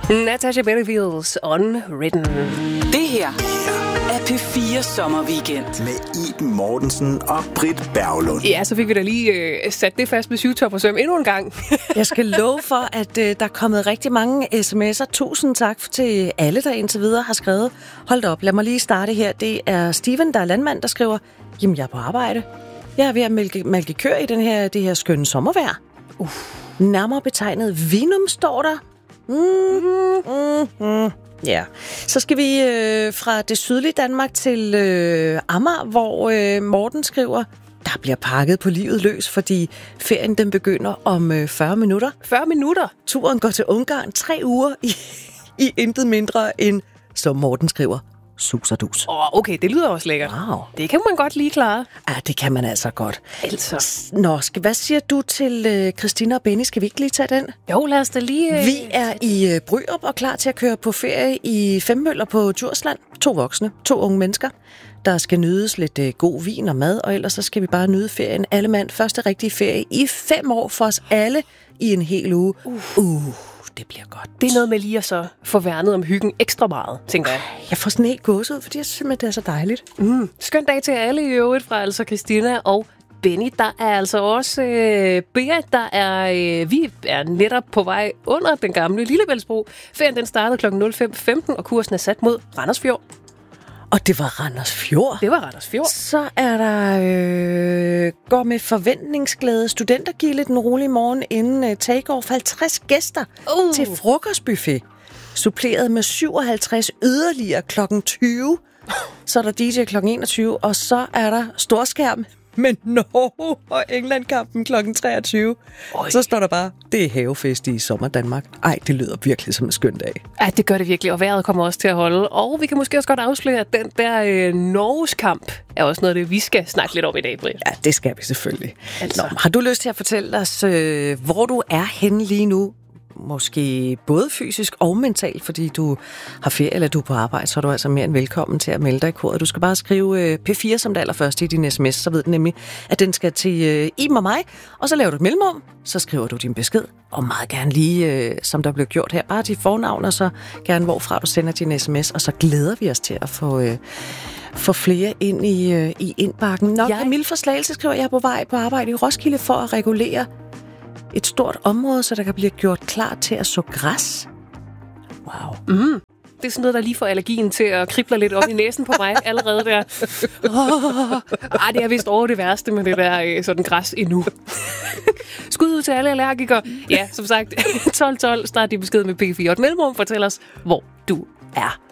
Natasha Bedingfields Unwritten. Det her er P4 Sommerweekend. Med Iben Mortensen og Britt Berglund. Ja, så fik vi da lige sat det fast med syvtop og søm endnu en gang. Jeg skal love for, at der er kommet rigtig mange sms'er. Tusind tak til alle, der indtil videre har skrevet. Hold da op, lad mig lige starte her. Det er Steven, der er landmand, der skriver, jamen jeg er på arbejde. Jeg er ved at mælke køer i det her skønne sommervejr. Nærmere betegnet Vinum står der. Ja. Så skal vi fra det sydlige Danmark til Amager, hvor Morten skriver, der bliver pakket på livet løs, fordi ferien den begynder om 40 minutter. 40 minutter? Turen går til Ungarn 3 uger i intet mindre end, som Morten skriver, sus og dus. Okay, det lyder også lækkert. Wow. Det kan man godt lige klare. Ja, det kan man altså godt. Altså. Nå, hvad siger du til Christina og Benny? Skal vi ikke lige tage den? Jo, lad os da lige... Vi er i Bryrup og klar til at køre på ferie i Femmøller på Djursland. 2 voksne, 2 unge mennesker. Der skal nydes lidt god vin og mad, og ellers så skal vi bare nyde ferien. Alle mand, første rigtige ferie i 5 år for os alle i en hel uge. Det bliver godt. Det er noget med lige at så få værnet om hyggen ekstra meget, tænker jeg. Jeg får sådan helt gåsehud, fordi jeg synes, det er så dejligt. Skøn dag til alle i øvrigt fra altså Christina og Benny. Der er altså også Beat, vi er netop på vej under den gamle Lillebæltsbro. Ferien den startede kl. 05.15, og kursen er sat mod Randers Fjord. Og det var Randers Fjord. Det var Randers Fjord. Så er der går med forventningsglæde studentergilde den rolige morgen inden takeoff 50 gæster til frokostbuffet. Suppleret med 57 yderligere kl. 20. Så er der DJ kl. 21, og så er der storskærm med Norge og England-kampen kl. 23. Så står der bare, det er havefest i sommer-Danmark. Ej, det lyder virkelig som en skøn dag. Ja, det gør det virkelig, og vejret kommer også til at holde. Og vi kan måske også godt afsløre, at den der Norges kamp er også noget af det, vi skal snakke lidt om i dag, Britt. Ja, det skal vi selvfølgelig. Altså. Nå, har du lyst til at fortælle os, hvor du er henne lige nu? Måske både fysisk og mentalt, fordi du har ferie eller du er på arbejde, så er du altså mere end velkommen til at melde dig i koret. Du skal bare skrive P4 som det allerførste i din sms, så ved du nemlig, at den skal til Iben og mig, og så laver du et mellemrum, så skriver du din besked, og meget gerne lige, som der blev gjort her, bare dit fornavn, og så gerne hvorfra du sender din sms, og så glæder vi os til at få flere ind i indbakken. Nå, Camille fra Slagelse skriver, jeg er på vej på arbejde i Roskilde for at regulere et stort område, så der kan blive gjort klar til at så græs. Wow. Det er sådan noget, der lige får allergien til at krible lidt op i næsen på mig allerede der. Det er vist over det værste med det der sådan græs endnu. Skud ud til alle allergikere. Ja, som sagt, 12:12, start din besked med P4 og et mellemrum. Fortæl os, hvor du er.